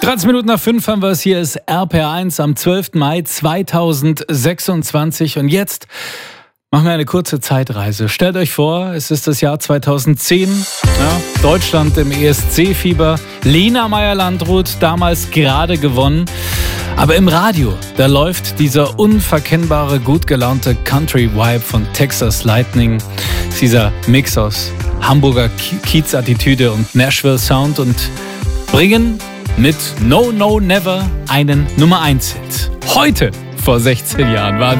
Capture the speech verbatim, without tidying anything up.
dreizehn Minuten nach fünf haben wir es. Hier ist R P R eins am zwölften Mai zweitausendsechsundzwanzig. Und jetzt machen wir eine kurze Zeitreise. Stellt euch vor, es ist das Jahr zweitausendzehn. Ja, Deutschland im E S C-Fieber. Lena Meyer-Landrut, damals gerade gewonnen. Aber im Radio, da läuft dieser unverkennbare, gut gelaunte Country-Vibe von Texas Lightning. Dieser Mix aus Hamburger Kiez-Attitüde und Nashville-Sound und bringen mit No No Never einen Nummer eins Hit. Heute, vor sechzehn Jahren, war